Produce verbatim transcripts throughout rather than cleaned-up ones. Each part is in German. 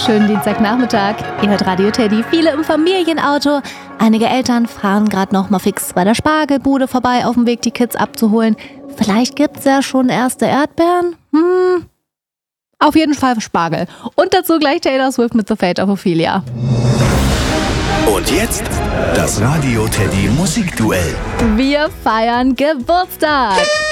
wunderschönen Dienstagnachmittag. Ihr hört Radio Teddy, viele im Familienauto. Einige Eltern fahren gerade noch mal fix bei der Spargelbude vorbei, auf dem Weg die Kids abzuholen. Vielleicht gibt's ja schon erste Erdbeeren. Hm. Auf jeden Fall Spargel. Und dazu gleich Taylor Swift mit The Fate of Ophelia. Und jetzt das Radio Teddy Musikduell. Wir feiern Geburtstag.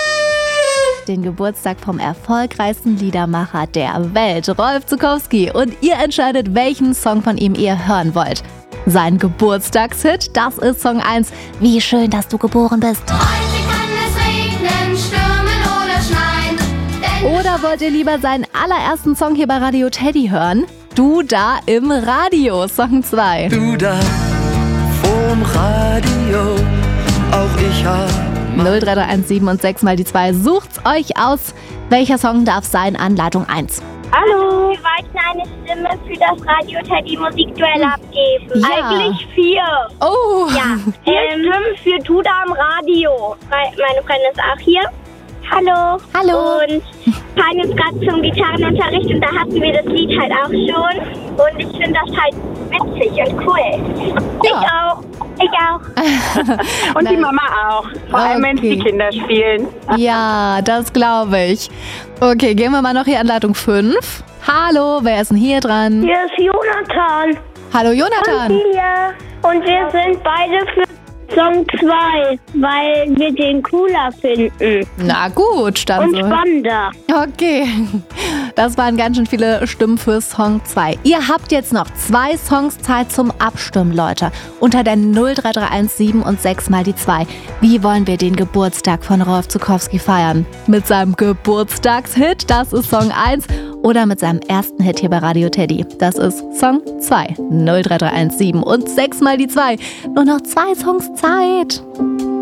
Den Geburtstag vom erfolgreichsten Liedermacher der Welt, Rolf Zuckowski. Und ihr entscheidet, welchen Song von ihm ihr hören wollt. Sein Geburtstagshit, das ist Song eins. Wie schön, dass du geboren bist. Heute kann es regnen, stürmen oder schneien. Oder wollt ihr lieber seinen allerersten Song hier bei Radio Teddy hören? Du da im Radio, Song zwei. Du da vorm Radio, auch ich hab null drei drei eins sieben und sechs mal die zwei. Sucht's euch aus. Welcher Song darf sein an Leitung eins? Hallo. Wir wollten eine Stimme für das Radio Teddy Musikduell abgeben. Ja. Eigentlich vier. Oh. Ja. Vier ähm, Stimmen für Du da am Radio. Meine Freundin ist auch hier. Hallo. Hallo. Und fahren jetzt gerade zum Gitarrenunterricht und da hatten wir das Lied halt auch schon. Und ich finde das halt witzig und cool. Ja. Ich auch. Ich auch. Und Nein. die Mama auch. Vor allem, wenn Okay. die Kinder spielen. Ja, das glaube ich. Okay, gehen wir mal noch hier an Leitung fünf. Hallo, wer ist denn hier dran? Hier ist Jonathan. Hallo Jonathan. Hier. Und wir sind beide für Song zwei, weil wir den cooler finden. Na gut, dann Und so. spannender. Okay, das waren ganz schön viele Stimmen für Song zwei. Ihr habt jetzt noch zwei Songs Zeit zum Abstimmen, Leute. Unter der null drei drei eins sieben und sechs mal die zwei. Wie wollen wir den Geburtstag von Rolf Zuckowski feiern? Mit seinem Geburtstagshit, das ist Song eins. Oder mit seinem ersten Hit hier bei Radio Teddy. Das ist Song zwei. null drei drei eins sieben und sechs mal die zwei. Nur noch zwei Songs Zeit.